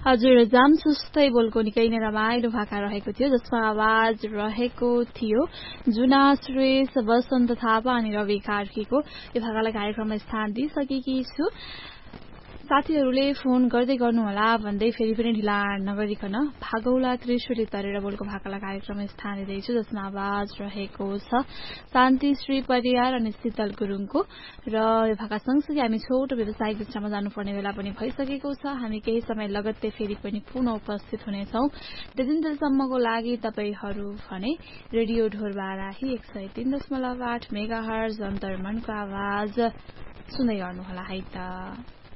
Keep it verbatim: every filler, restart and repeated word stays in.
हजुर जाम सुस्तै बोलको निकै नै रमाइलो भाका रहेको थियो जसमा आवाज रहेको थियो जुना सुरेश वसन्त थापा अनि रवि कार्कीको। यो भाकालाई कार्यक्रममा स्थान दिइसकेकी छु। साथीहरूले फोन गर्दै गर्नुहोला भन्दै फेरि पनि ढिला नगरिकन भागौला त्रिशुली तरेर बोलको भाकालाई कार्यक्रममा स्थान दिँदैछु जसमा आवाज रहेको छ शान्ति श्री परियार अनि शीतल गुरुङको। र यो भाका सँगसँगै हामी छोटो व्यावसायिक विश्राममा जानुपर्ने बेला पनि भइसकेको छ। हामी केही समय लगत्तै फेरि पनि पुनः उपस्थित हुनेछौँ। त्यतिन्जेलसम्मको लागि तपाईँहरू भने रेडियो ढोरबाराही एक सय तीन दशमलव आठ मेगा हर्ज अन्तर्मनको आवाज सुन्दै गर्नुहोला है त।